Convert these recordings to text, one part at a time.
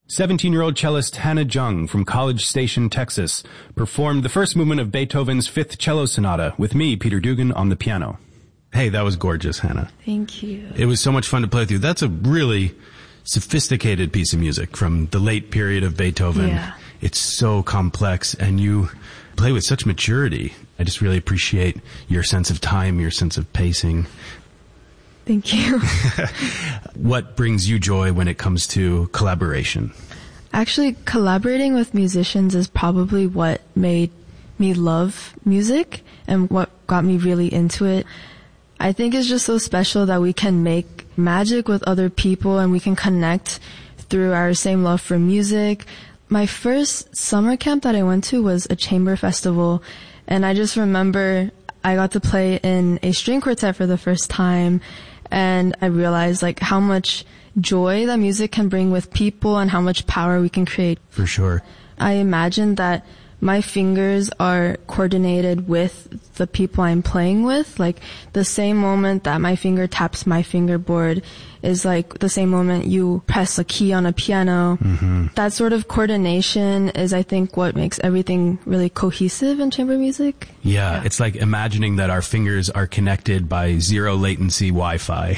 17-year-old cellist Hannah Jung from College Station, Texas, performed the first movement of Beethoven's Fifth Cello Sonata with me, Peter Dugan, on the piano. Hey, that was gorgeous, Hannah. Thank you. It was so much fun to play with you. That's a really sophisticated piece of music from the late period of Beethoven. Yeah. It's so complex, and you play with such maturity. I just really appreciate your sense of time, your sense of pacing. Thank you. What brings you joy when it comes to collaboration? Actually, collaborating with musicians is probably what made me love music and what got me really into it. I think it's just so special that we can make magic with other people and we can connect through our same love for music. My first summer camp that I went to was a chamber festival, and I just remember I got to play in a string quartet for the first time, and I realized like how much joy that music can bring with people and how much power we can create. For sure. I imagine that my fingers are coordinated with the people I'm playing with. Like the same moment that my finger taps my fingerboard is like the same moment you press a key on a piano. Mm-hmm. That sort of coordination is, I think, what makes everything really cohesive in chamber music. Yeah, it's like imagining that our fingers are connected by zero latency Wi-Fi.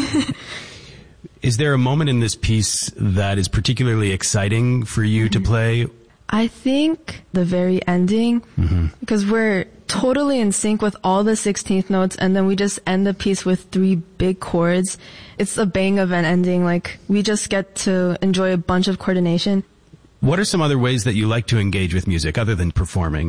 Is there a moment in this piece that is particularly exciting for you to play? I think the very ending, because we're totally in sync with all the 16th notes, and then we just end the piece with 3 big chords. It's a bang of an ending. Like, we just get to enjoy a bunch of coordination. What are some other ways that you like to engage with music other than performing?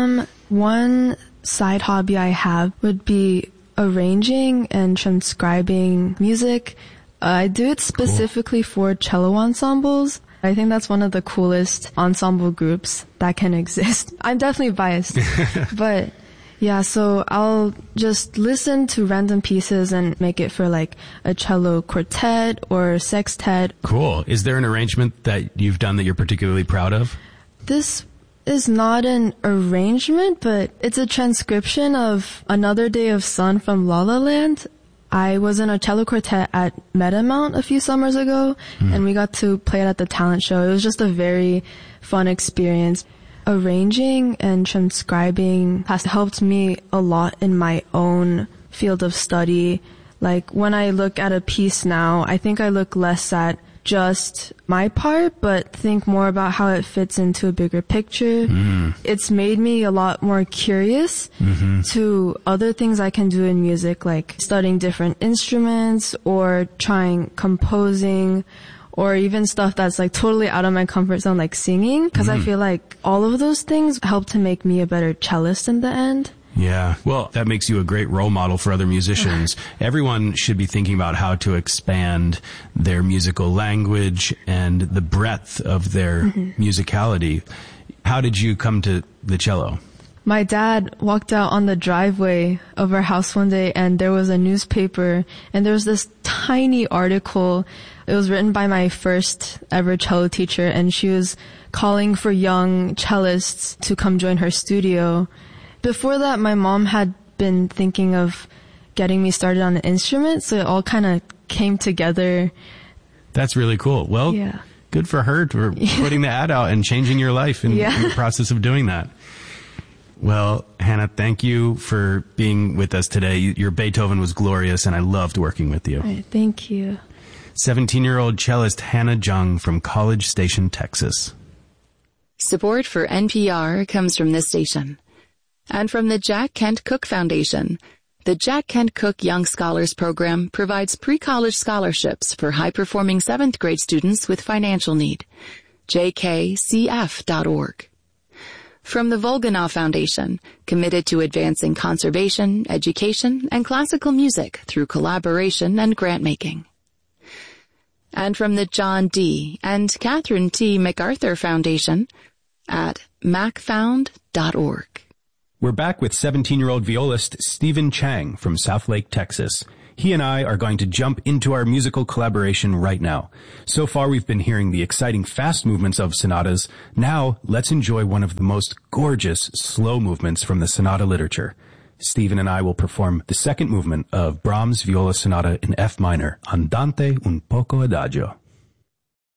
One side hobby I have would be arranging and transcribing music. I do it specifically for cello ensembles. I think that's one of the coolest ensemble groups that can exist. I'm definitely biased. But yeah, so I'll just listen to random pieces and make it for like a cello quartet or sextet. Cool. Is there an arrangement that you've done that you're particularly proud of? This is not an arrangement, but it's a transcription of Another Day of Sun from La La Land. I was in a cello quartet at Metamount a few summers ago, and we got to play it at the talent show. It was just a very fun experience. Arranging and transcribing has helped me a lot in my own field of study. Like, when I look at a piece now, I think I look less at just my part, but think more about how it fits into a bigger picture. It's made me a lot more curious to other things I can do in music, like studying different instruments or trying composing, or even stuff that's like totally out of my comfort zone, like singing, because I feel like all of those things help to make me a better cellist in the end. Yeah. Well, that makes you a great role model for other musicians. Everyone should be thinking about how to expand their musical language and the breadth of their musicality. How did you come to the cello? My dad walked out on the driveway of our house one day, and there was a newspaper, and there was this tiny article. It was written by my first ever cello teacher, and she was calling for young cellists to come join her studio. Before that, my mom had been thinking of getting me started on an instrument, so it all kind of came together. That's really cool. Well, good for her for putting the ad out and changing your life in the process of doing that. Well, Hannah, thank you for being with us today. Your Beethoven was glorious, and I loved working with you. All right, thank you. 17-year-old cellist Hannah Jung from College Station, Texas. Support for NPR comes from this station and from the Jack Kent Cooke Foundation. The Jack Kent Cooke Young Scholars Program provides pre-college scholarships for high-performing 7th grade students with financial need. jkcf.org. From the Volganov Foundation, committed to advancing conservation, education, and classical music through collaboration and grant-making. And from the John D. and Catherine T. MacArthur Foundation at macfound.org. We're back with 17-year-old violist Stephen Chang from Southlake, Texas. He and I are going to jump into our musical collaboration right now. So far, we've been hearing the exciting fast movements of sonatas. Now, let's enjoy one of the most gorgeous slow movements from the sonata literature. Stephen and I will perform the second movement of Brahms' Viola Sonata in F minor, Andante un poco adagio.